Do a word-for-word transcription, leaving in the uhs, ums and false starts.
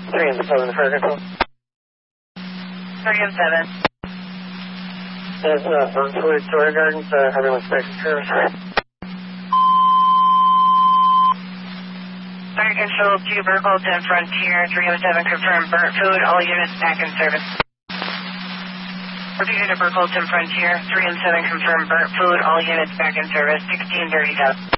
three and seven, fire control. three and seven. There's uh, burn fluid storage gardens, uh, everyone's back in service. Fire control to Burkholton Frontier, three and seven, confirm burnt food, all units back in service. Repeated to Burkholton Frontier, three and seven, confirm burnt food, all units back in service, sixteen thirty-seven.